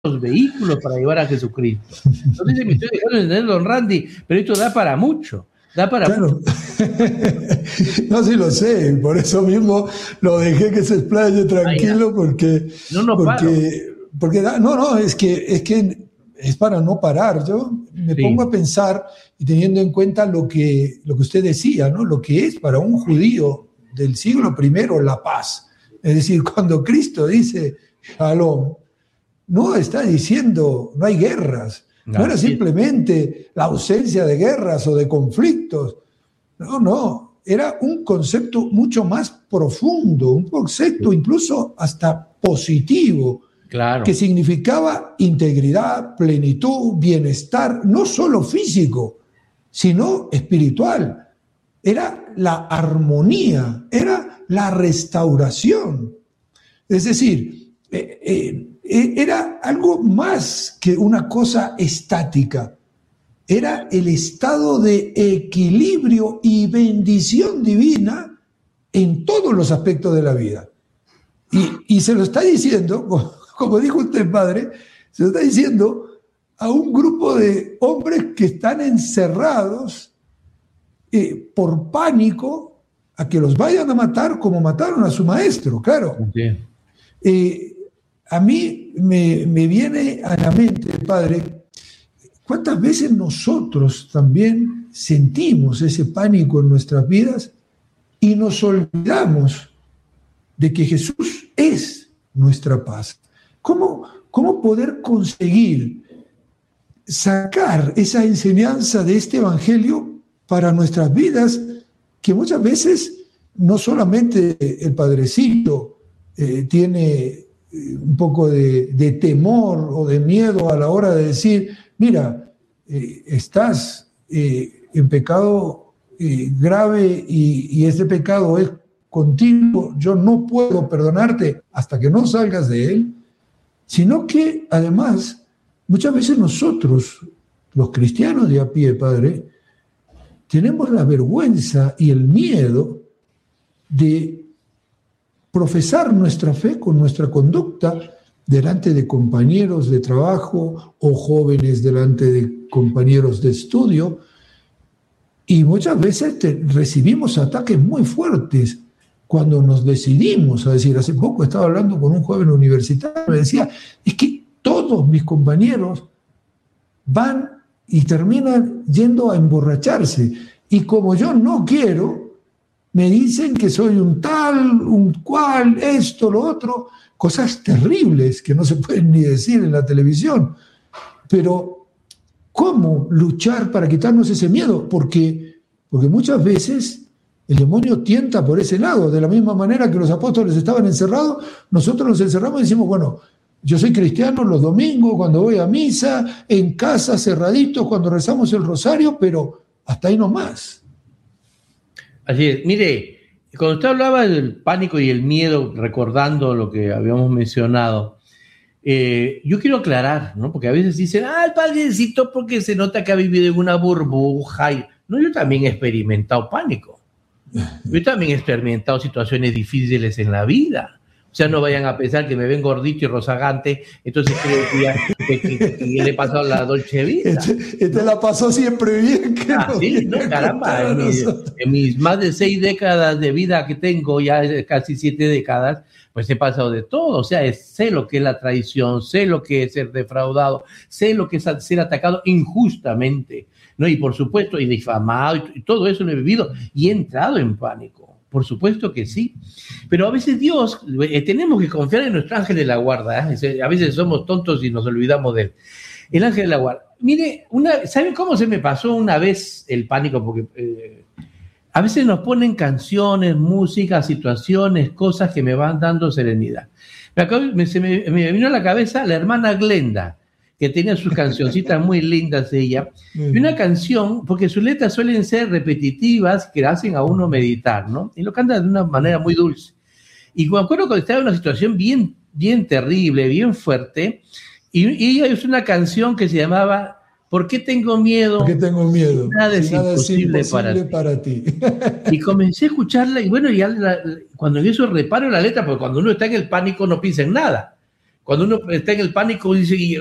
los vehículos para llevar a Jesucristo. Entonces me estoy dejando de entender, don Randy, pero esto da para mucho. Da para mucho. No, sí lo sé, por eso mismo lo dejé que se explaye tranquilo, porque es que es para no parar. Yo me pongo a pensar, y teniendo en cuenta lo que usted decía, ¿no? Lo que es para un judío del siglo I la paz. Es decir, cuando Cristo dice Shalom, no está diciendo no hay guerras, no era simplemente la ausencia de guerras o de conflictos, no, era un concepto mucho más profundo, un concepto incluso hasta positivo, que significaba integridad, plenitud, bienestar, no solo físico, sino espiritual. Era la armonía, era la restauración. Es decir, era algo más que una cosa estática. Era el estado de equilibrio y bendición divina en todos los aspectos de la vida. Y se lo está diciendo, como dijo usted, padre, se lo está diciendo a un grupo de hombres que están encerrados por pánico a que los vayan a matar como mataron a su maestro, claro. A mí me viene a la mente, padre, ¿cuántas veces nosotros también sentimos ese pánico en nuestras vidas y nos olvidamos de que Jesús es nuestra paz? ¿Cómo poder conseguir sacar esa enseñanza de este evangelio para nuestras vidas, que muchas veces no solamente el padrecito tiene un poco de temor o de miedo a la hora de decir, mira, estás en pecado grave y este pecado es continuo, yo no puedo perdonarte hasta que no salgas de él, sino que además muchas veces nosotros, los cristianos de a pie, padre, tenemos la vergüenza y el miedo de profesar nuestra fe con nuestra conducta delante de compañeros de trabajo o jóvenes delante de compañeros de estudio, y muchas veces recibimos ataques muy fuertes cuando nos decidimos a decir. Hace poco estaba hablando con un joven universitario, me decía, es que todos mis compañeros van y terminan yendo a emborracharse, y como yo no quiero, me dicen que soy un tal, un cual, esto, lo otro, cosas terribles que no se pueden ni decir en la televisión. Pero, ¿cómo luchar para quitarnos ese miedo? Porque muchas veces el demonio tienta por ese lado. De la misma manera que los apóstoles estaban encerrados, nosotros nos encerramos y decimos, bueno, yo soy cristiano los domingos, cuando voy a misa, en casa, cerraditos, cuando rezamos el rosario, pero hasta ahí nomás. Así es. Mire, cuando usted hablaba del pánico y el miedo, recordando lo que habíamos mencionado, yo quiero aclarar, ¿no? Porque a veces dicen, el padrecito porque se nota que ha vivido en una burbuja. No, yo también he experimentado pánico. Yo también he experimentado situaciones difíciles en la vida. O sea, no vayan a pensar que me ven gordito y rozagante, entonces creo que le he pasado la Dolce Vita. Este la pasó siempre bien. Caramba, en mis más de 6 décadas de vida que tengo, ya casi 7 décadas, pues he pasado de todo. O sea, sé lo que es la traición, sé lo que es ser defraudado, sé lo que es ser atacado injustamente, ¿no? Y por supuesto, y difamado, y todo eso lo he vivido, y he entrado en pánico. Por supuesto que sí, pero a veces Dios, tenemos que confiar en nuestro ángel de la guarda, a veces somos tontos y nos olvidamos de él. El ángel de la guarda. Mire, ¿saben cómo se me pasó una vez el pánico? Porque a veces nos ponen canciones, música, situaciones, cosas que me van dando serenidad. Me vino a la cabeza la hermana Glenda, que tenía sus cancioncitas muy lindas ella, y una canción, porque sus letras suelen ser repetitivas, que hacen a uno meditar, ¿no? Y lo canta de una manera muy dulce. Y me acuerdo cuando estaba en una situación bien, bien terrible, bien fuerte, y ella hizo una canción que se llamaba ¿Por qué tengo miedo? ¿Por qué tengo miedo? Nada es imposible para ti. Y comencé a escucharla, y bueno, cuando en eso reparo la letra, porque cuando uno está en el pánico no piensa en nada. Cuando uno está en el pánico, dice,